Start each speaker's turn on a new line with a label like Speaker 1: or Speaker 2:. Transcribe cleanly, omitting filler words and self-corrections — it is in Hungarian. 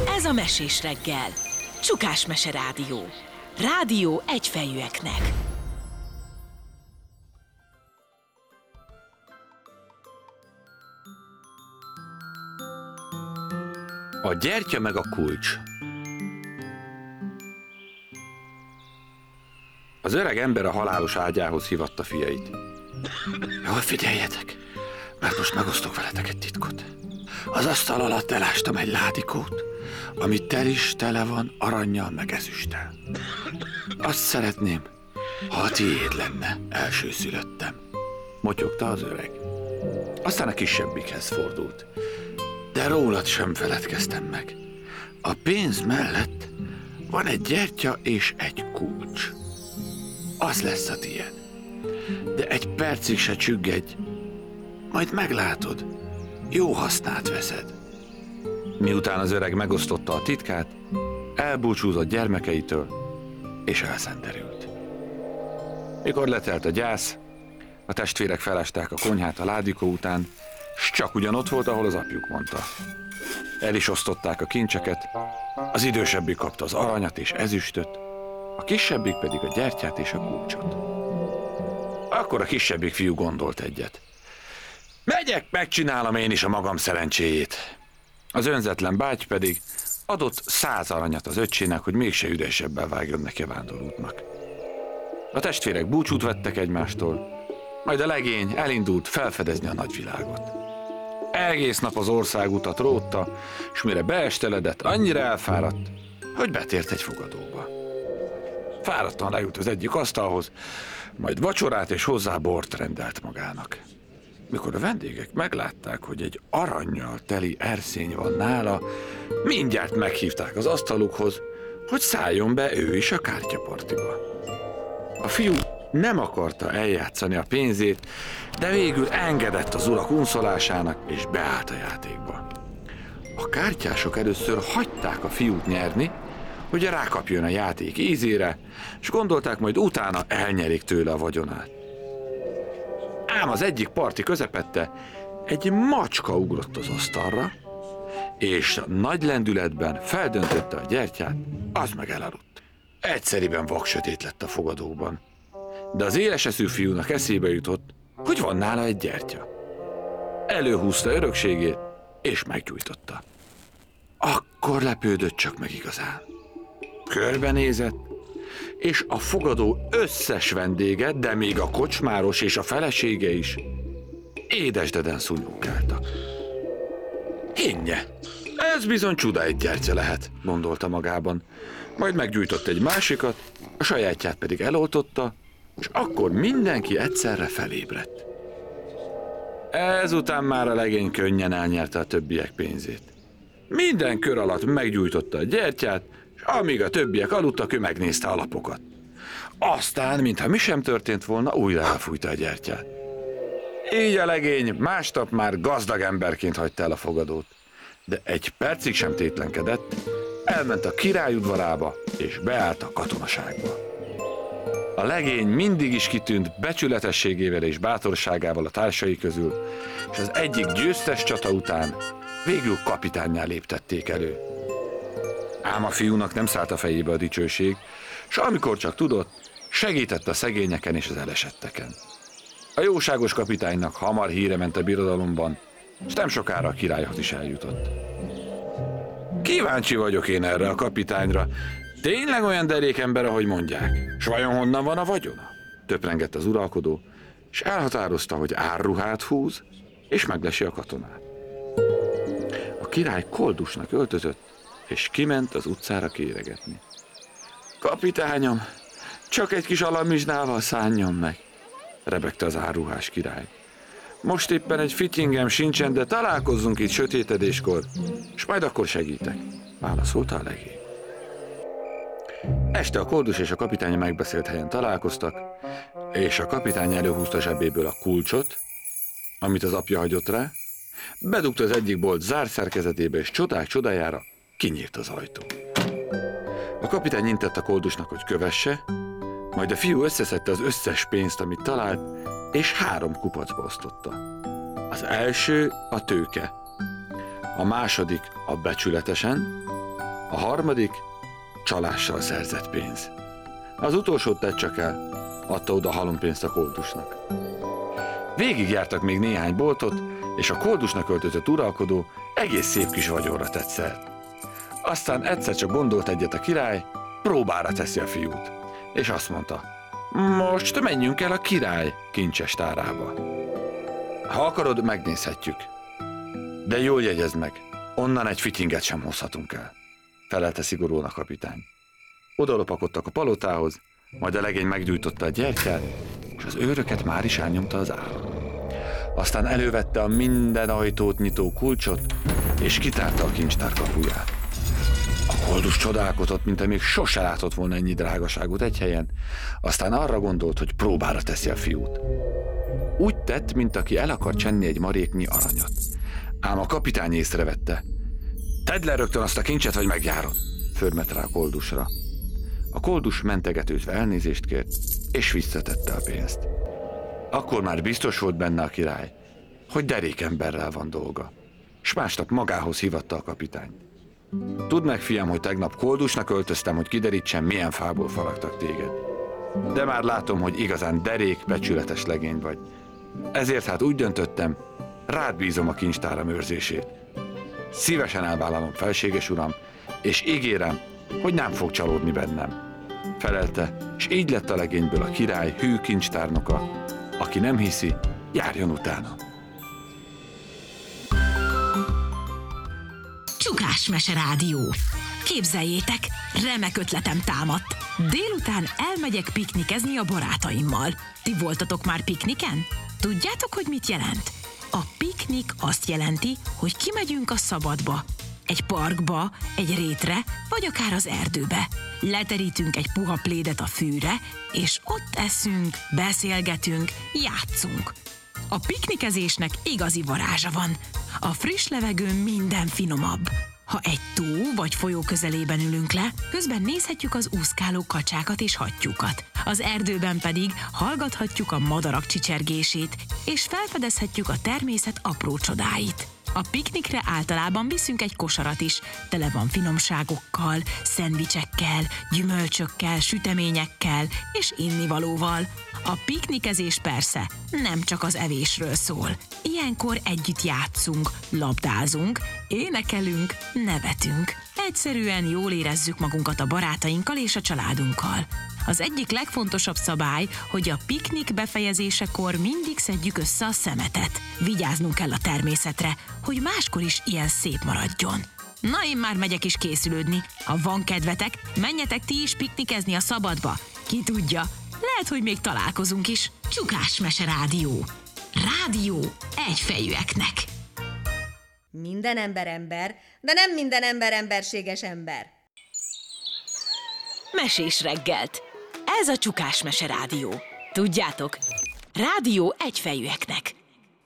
Speaker 1: Ez a Mesés reggel. Csukás Mese Rádió. Rádió egyfejűeknek.
Speaker 2: A gyertya meg a kulcs. Az öreg ember a halálos ágyához hívatta fiait. Jól figyeljetek, mert most megosztok veletek egy titkot. Az asztal alatt elástam egy ládikót, ami is tele van arannyal meg ezüsttel. Azt szeretném, ha a tiéd lenne, elsőszülöttem, motyogta az öreg. Aztán a kisebbikhez fordult. De rólad sem feledkeztem meg. A pénz mellett van egy gyertya és egy kulcs. Az lesz a tiéd. De egy percig se csüggedj, majd meglátod, jó hasznát veszed. Miután az öreg megosztotta a titkát, elbúcsúzott gyermekeitől, és elszenderült. Mikor letelt a gyász, a testvérek felásták a konyhát a ládikó után, s csak ugyanott volt, ahol az apjuk mondta. El is osztották a kincseket, az idősebbik kapta az aranyat és ezüstöt, a kisebbik pedig a gyertyát és a kulcsot. Akkor a kisebbik fiú gondolt egyet. Megyek, megcsinálom én is a magam szerencséjét. Az önzetlen báty pedig adott 100 aranyat az öccsének, hogy mégse üresebbel vágjon neki a vándorútnak. A testvérek búcsút vettek egymástól, majd a legény elindult felfedezni a nagyvilágot. Egész nap az országutat rótta, és mire beesteledett, annyira elfáradt, hogy betért egy fogadóba. Fáradtan lejut az egyik asztalhoz, majd vacsorát és hozzá bort rendelt magának. Mikor a vendégek meglátták, hogy egy arannyal teli erszény van nála, mindjárt meghívták az asztalukhoz, hogy szálljon be ő is a kártyapartiba. A fiú nem akarta eljátszani a pénzét, de végül engedett az urak unszolásának, és beállt a játékba. A kártyások először hagyták a fiút nyerni, hogy rákapjon a játék ízére, és gondolták, majd utána elnyerik tőle a vagyonát. Ám az egyik parti közepette egy macska ugrott az asztalra, és nagy lendületben feldöntötte a gyertyát, az meg elaludt. Egyszeriben vaksötét lett a fogadóban, de az éleseszű fiúnak eszébe jutott, hogy van nála egy gyertya. Előhúzta örökségét, és meggyújtotta. Akkor lepődött csak meg igazán. Körbenézett, és a fogadó összes vendége, de még a kocsmáros és a felesége is édesdeden szúnyogkáltak. Hinnye, ez bizony csuda egy gyertya lehet, gondolta magában. Majd meggyújtott egy másikat, a sajátját pedig eloltotta, és akkor mindenki egyszerre felébredt. Ezután már a legény könnyen elnyerte a többiek pénzét. Minden kör alatt meggyújtotta a gyertyát, és amíg a többiek aludtak, ő megnézte a lapokat. Aztán, mintha mi sem történt volna, újra elfújta a gyertyát. Így a legény másnap már gazdag emberként hagyta el a fogadót, de egy percig sem tétlenkedett, elment a király udvarába, és beállt a katonaságba. A legény mindig is kitűnt becsületességével és bátorságával a társai közül, és az egyik győztes csata után végül kapitánnyá léptették elő. Ám a fiúnak nem szállt a fejébe a dicsőség, és amikor csak tudott, segített a szegényeken és az elesetteken. A jóságos kapitánynak hamar híre ment a birodalomban, és nem sokára a királyhoz is eljutott. Kíváncsi vagyok én erre a kapitányra. Tényleg olyan derék ember, ahogy mondják? S vajon honnan van a vagyona? Töprengett az uralkodó, és elhatározta, hogy árruhát húz, és meglesi a katonát. A király koldusnak öltözött, és kiment az utcára kéregetni. Kapitányom, csak egy kis alamizsnával szánjon meg, rebegte az árruhás király. Most éppen egy fityingem sincsen, de találkozzunk itt sötétedéskor, és majd akkor segítek, válaszolta a legény. Este a koldus és a kapitány megbeszélt helyen találkoztak, és a kapitány előhúzta zsebéből a kulcsot, amit az apja hagyott rá, bedugta az egyik bolt zárszerkezetébe, és csodák csodájára kinyílt az ajtó. A kapitány intett a koldusnak, hogy kövesse, majd a fiú összeszedte az összes pénzt, amit talált, és 3 kupacba osztotta. Az első a tőke, a második a becsületesen, A harmadik csalással szerzett pénz. Az utolsót tett csak el, adta oda a halompénzt a koldusnak. Végigjártak még néhány boltot, és a koldusnak öltözött uralkodó egész szép kis vagyonra tett szert. Aztán egyszer csak gondolt egyet a király, próbára teszi a fiút, és azt mondta, most menjünk el a király kincses tárába. Ha akarod, megnézhetjük. De jól jegyezd meg, onnan egy fitinget sem hozhatunk el, felelte szigorúan a kapitány. Oda lopakodtak a palotához, majd a legény meggyújtotta a gyertyát, és az őröket már is elnyomta az állam. Aztán elővette a minden ajtót nyitó kulcsot, és kitárta a kincstár kapuját. A koldus csodálkozott, mint még sose látott volna ennyi drágaságot egy helyen, aztán arra gondolt, hogy próbára teszi a fiút. Úgy tett, mint aki el akar csenni egy maréknyi aranyat. Ám a kapitány észrevette. Tedd le rögtön azt a kincset, vagy megjárod, förmet rá a koldusra. A koldus mentegetőzve elnézést kért, és visszatette a pénzt. Akkor már biztos volt benne a király, hogy derékemberrel van dolga, s másnap magához hívatta a kapitányt. Tudd meg, fiam, hogy tegnap koldusnak öltöztem, hogy kiderítsem, milyen fából faragtak téged. De már látom, hogy igazán derék, becsületes legény vagy. Ezért hát úgy döntöttem, rád bízom a kincstáram őrzését. Szívesen elvállalom, felséges uram, és ígérem, hogy nem fog csalódni bennem, felelte, és így lett a legényből a király hű kincstárnoka. Aki nem hiszi, járjon utána.
Speaker 1: Csukásmese Rádió. Képzeljétek, remek ötletem támadt. Délután elmegyek piknikezni a barátaimmal. Ti voltatok már pikniken? Tudjátok, hogy mit jelent? A piknik azt jelenti, hogy kimegyünk a szabadba. Egy parkba, egy rétre, vagy akár az erdőbe. Leterítünk egy puha plédet a fűre, és ott eszünk, beszélgetünk, játszunk. A piknikezésnek igazi varázsa van. A friss levegőn minden finomabb. Ha egy tó vagy folyó közelében ülünk le, közben nézhetjük az úszkáló kacsákat és hattyúkat. Az erdőben pedig hallgathatjuk a madarak csicsergését, és felfedezhetjük a természet apró csodáit. A piknikre általában viszünk egy kosarat is, tele van finomságokkal, szendvicsekkel, gyümölcsökkel, süteményekkel és innivalóval. A piknikezés persze nem csak az evésről szól. Ilyenkor együtt játszunk, labdázunk, énekelünk, nevetünk. Egyszerűen jól érezzük magunkat a barátainkkal és a családunkkal. Az egyik legfontosabb szabály, hogy a piknik befejezésekor mindig szedjük össze a szemetet. Vigyáznunk kell a természetre, hogy máskor is ilyen szép maradjon. Na, én már megyek is készülődni. Ha van kedvetek, menjetek ti is piknikezni a szabadba. Ki tudja, lehet, hogy még találkozunk is. Csukásmese Rádió. Rádió egyfejűeknek.
Speaker 3: Minden ember ember, de nem minden ember emberséges ember.
Speaker 1: Mesés reggelt. Ez a Csukásmese Rádió. Tudjátok, rádió egyfejűeknek.